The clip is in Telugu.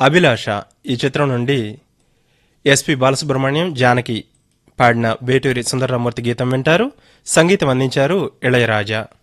అభిలాష ఈ చిత్రం నుండి ఎస్పి బాలసుబ్రహ్మణ్యం, జానకి పాడిన వేటూరి సుందరరామూర్తి గీతం వింటారు. సంగీతం అందించారు ఇళయరాజా.